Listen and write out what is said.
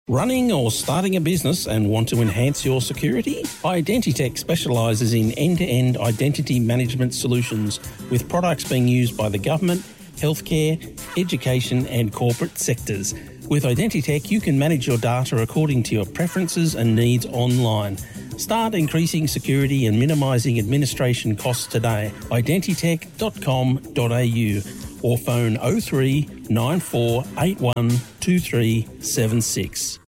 Running or starting a business and want to enhance your security? Identitech specialises in end-to-end identity management solutions with products being used by the government, healthcare, education and corporate sectors. With Identitech, you can manage your data according to your preferences and needs online. Start increasing security and minimising administration costs today. Identitech.com.au or phone 03 94 81 2376.